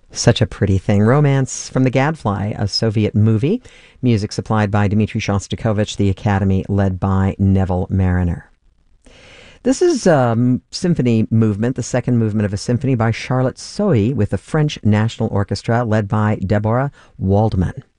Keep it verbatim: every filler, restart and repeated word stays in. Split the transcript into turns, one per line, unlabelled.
Such a Pretty Thing. Romance from the Gadfly, a Soviet movie. Music supplied by Dmitri Shostakovich, the Academy led by Neville Mariner. This is a um, symphony movement, the second movement of a symphony by Charlotte Sohi with the French National Orchestra led by Deborah Waldman.